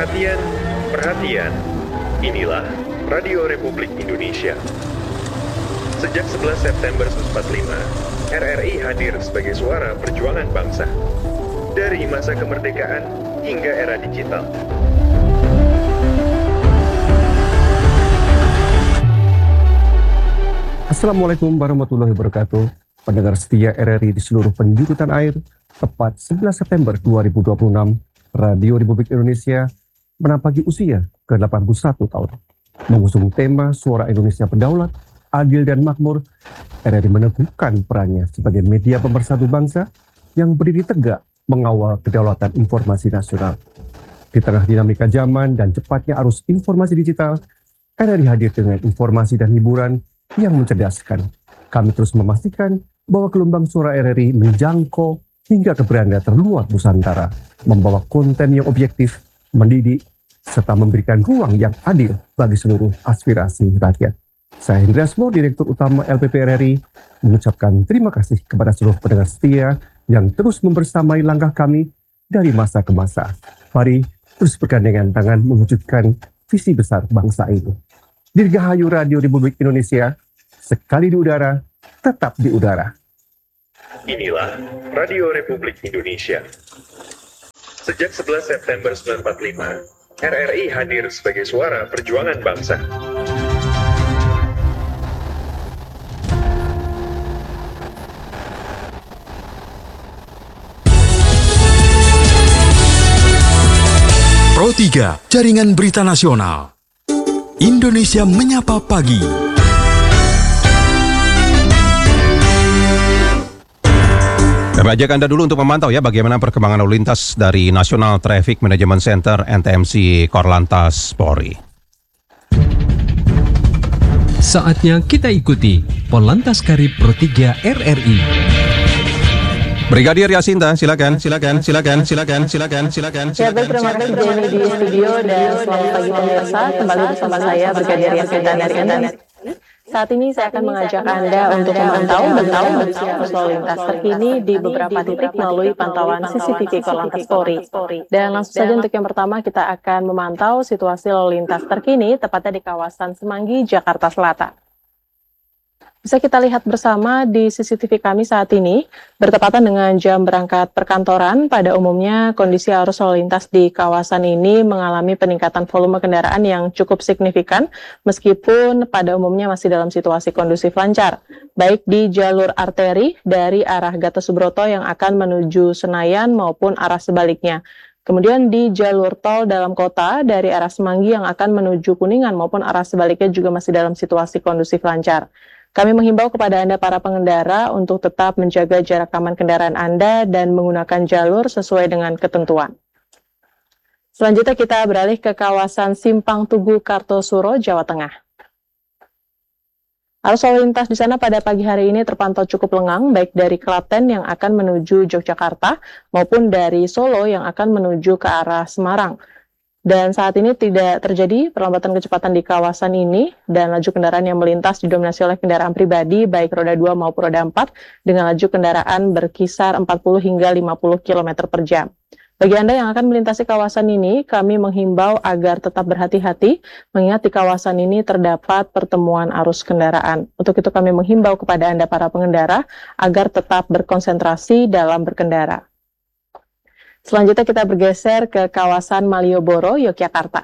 Perhatian, perhatian. Inilah Radio Republik Indonesia. Sejak 11 September 1945, RRI hadir sebagai suara perjuangan bangsa. Dari masa kemerdekaan hingga era digital. Assalamualaikum warahmatullahi wabarakatuh. Pendengar setia RRI di seluruh penjuru tanah air, tepat 11 September 2026, Radio Republik Indonesia menampaki usia ke-81 tahun. Mengusung tema Suara Indonesia Berdaulat, Adil dan Makmur, RRI meneguhkan perannya sebagai media pemersatu bangsa yang berdiri tegak mengawal kedaulatan informasi nasional. Di tengah dinamika zaman dan cepatnya arus informasi digital, RRI hadir dengan informasi dan hiburan yang mencerdaskan. Kami terus memastikan bahwa gelombang suara RRI menjangkau hingga ke beranda terluar Nusantara, membawa konten yang objektif, mendidik, serta memberikan ruang yang adil bagi seluruh aspirasi rakyat. Saya Hendra Asmo, Direktur Utama LPP RRI, mengucapkan terima kasih kepada seluruh pendengar setia yang terus membersamai langkah kami dari masa ke masa. Mari terus bergandengan tangan mewujudkan visi besar bangsa ini. Dirgahayu Radio Republik Indonesia, sekali di udara, tetap di udara. Inilah Radio Republik Indonesia. Sejak 11 September 1945, RRI hadir sebagai suara perjuangan bangsa. Pro 3, Jaringan Berita Nasional. Indonesia Menyapa Pagi. Kami ajak Anda dulu untuk memantau ya bagaimana perkembangan lalu lintas dari National Traffic Management Center NTMC Korlantas Polri. Saatnya kita ikuti Polantas Karib Pro 3 RRI. Brigadir Yasinta, silakan. Ya, baik, terima kasih Jenny di studio dan selamat pagi pemirsa. Kembali bersama saya Brigadir Yasinta dari NTMC. Saat ini saya akan mengajak Anda untuk memantau kondisi arus lalu lintas terkini di beberapa titik melalui pantauan CCTV Korlantas Polri. Dan langsung saja untuk yang pertama kita akan memantau situasi lalu lintas terkini tepatnya di kawasan Semanggi, Jakarta Selatan. Bisa kita lihat bersama di CCTV kami saat ini, bertepatan dengan jam berangkat perkantoran, pada umumnya kondisi arus lalu lintas di kawasan ini mengalami peningkatan volume kendaraan yang cukup signifikan, meskipun pada umumnya masih dalam situasi kondusif lancar, baik di jalur arteri dari arah Gatot Subroto yang akan menuju Senayan maupun arah sebaliknya. Kemudian di jalur tol dalam kota dari arah Semanggi yang akan menuju Kuningan maupun arah sebaliknya juga masih dalam situasi kondusif lancar. Kami menghimbau kepada Anda para pengendara untuk tetap menjaga jarak aman kendaraan Anda dan menggunakan jalur sesuai dengan ketentuan. Selanjutnya kita beralih ke kawasan Simpang Tugu Kartosuro, Jawa Tengah. Arus lalu lintas di sana pada pagi hari ini terpantau cukup lengang, baik dari Klaten yang akan menuju Yogyakarta maupun dari Solo yang akan menuju ke arah Semarang. Dan saat ini tidak terjadi perlambatan kecepatan di kawasan ini dan laju kendaraan yang melintas didominasi oleh kendaraan pribadi baik roda 2 maupun roda 4 dengan laju kendaraan berkisar 40 hingga 50 km per jam. Bagi Anda yang akan melintasi kawasan ini, kami menghimbau agar tetap berhati-hati mengingat di kawasan ini terdapat pertemuan arus kendaraan. Untuk itu kami menghimbau kepada Anda para pengendara agar tetap berkonsentrasi dalam berkendara. Selanjutnya kita bergeser ke kawasan Malioboro, Yogyakarta.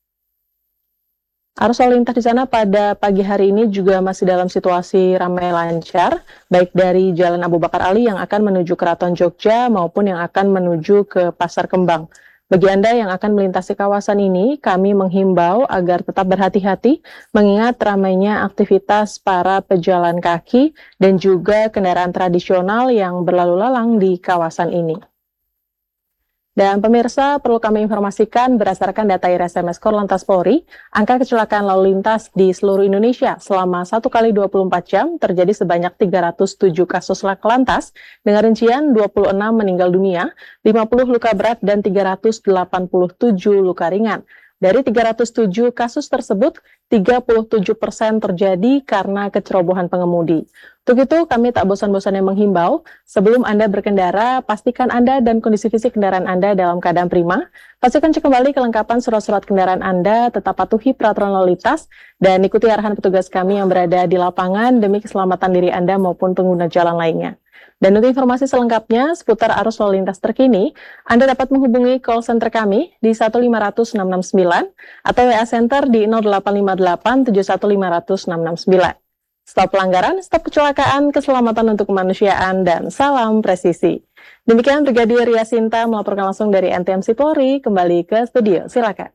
Arus lalu lintas di sana pada pagi hari ini juga masih dalam situasi ramai lancar, baik dari Jalan Abu Bakar Ali yang akan menuju Keraton Jogja maupun yang akan menuju ke Pasar Kembang. Bagi Anda yang akan melintasi kawasan ini, kami menghimbau agar tetap berhati-hati mengingat ramainya aktivitas para pejalan kaki dan juga kendaraan tradisional yang berlalu lalang di kawasan ini. Dan pemirsa, perlu kami informasikan berdasarkan data IRSMS Korlantas Polri, angka kecelakaan lalu lintas di seluruh Indonesia selama 1 kali 24 jam terjadi sebanyak 307 kasus laka lantas dengan rincian 26 meninggal dunia, 50 luka berat dan 387 luka ringan. Dari 307 kasus tersebut, 37% terjadi karena kecerobohan pengemudi. Untuk itu, kami tak bosan-bosannya menghimbau, sebelum Anda berkendara, pastikan Anda dan kondisi fisik kendaraan Anda dalam keadaan prima. Pastikan cek kembali kelengkapan surat-surat kendaraan Anda, tetap patuhi peraturan lalu lintas, dan ikuti arahan petugas kami yang berada di lapangan demi keselamatan diri Anda maupun pengguna jalan lainnya. Dan untuk informasi selengkapnya seputar arus lalu lintas terkini, Anda dapat menghubungi call center kami di 1500669 atau WA Center di 0858 7150669. Stop pelanggaran, stop kecelakaan, keselamatan untuk kemanusiaan, dan salam presisi. Demikian Brigadir Yasinta melaporkan langsung dari NTMC Polri, kembali ke studio, silakan.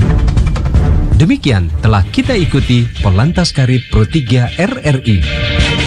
Demikian telah kita ikuti Polantas Karib Pro 3 RRI.